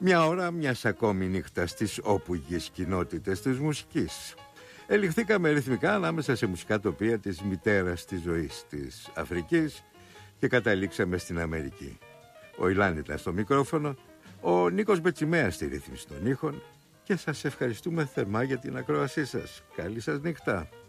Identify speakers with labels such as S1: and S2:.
S1: Μια ώρα μιας ακόμη νύχτας στις όπουγες κοινότητες της μουσικής. Ελιχθήκαμε ρυθμικά ανάμεσα σε μουσικά τοπία της μητέρας της ζωής της Αφρικής και καταλήξαμε στην Αμερική. Ο Ηλάν ήταν στο μικρόφωνο, ο Νίκος Μπετσιμέας στη ρύθμιση των ήχων και σας ευχαριστούμε θερμά για την ακρόασή σας. Καλή σας νύχτα.